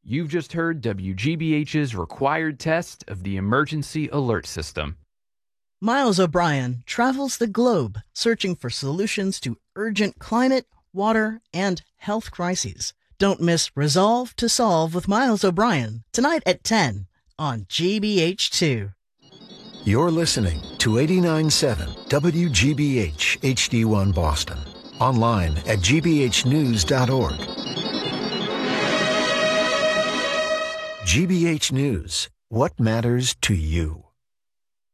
You've just heard WGBH's required test of the Emergency Alert System. Miles O'Brien travels the globe searching for solutions to urgent climate, water, and health crises. Don't miss Resolve to Solve with Miles O'Brien tonight at 10 on GBH2. You're listening to 89.7 WGBH HD1 Boston. Online at gbhnews.org. GBH News. What matters to you?